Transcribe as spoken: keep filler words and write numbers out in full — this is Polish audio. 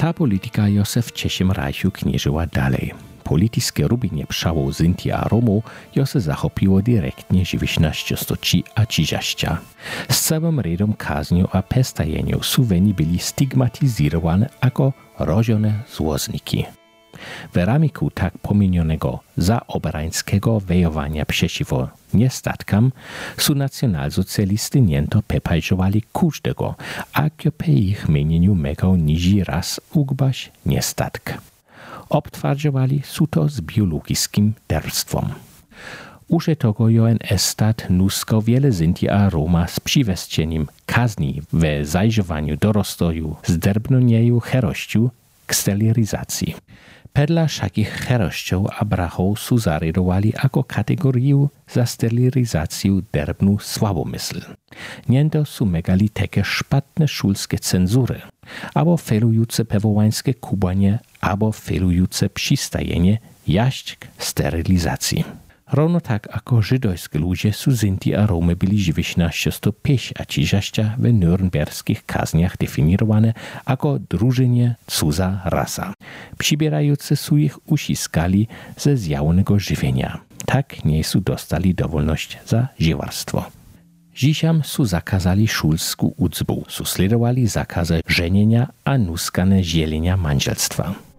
Ta polityka jo se w Czesiem Rajchu knieżyła dalej. Politiskie rubienie przałów Zinti a Romów jo se zachopiło direktnie dziewiętnaście sto a trzydzieści. Z całym redom kazniów a pestajeniów suweni byli stygmatyzowane jako rożone złozniki. W ramiku tak pominionego zaoberańskiego wojowania przeciwko niestatkam su nacjonalsocjalisty niento pepajżowali każdego, a po ich mienieniu megał niži raz ugbaś niestatk. Obtwardzowali su to z biologiskim derstwom. Uże tego jo en estat nusko wiele Zinti a Roma z przywescieniem kazni we zajrzewaniu dorostoju zderbnonieju herościu k sterylizacji. Pedla wszakich herościów a brachów su zarydowali jako kategorię za sterylizację derbnu słabomysl. Niento su megali takie szpatne szulskie cenzury, abo felujące pewołańskie kubanie, abo felujące przystajenie jaść k sterylizacji. Równo tak jako żydowskie ludzie su Zinti a Romy byli dziewiętnaście sto pięć a trzydzieści w nürnberskich kazniach definiowane jako drużynie cudza rasa. Przybierające su ich uściskali ze zjawnego żywienia. Tak nie su dostali dowolność za ziewarstwo. Dziesiam su zakazali szulsku ucbu, su sledowali zakazę żenienia a nuskane zielenia manżelstwa.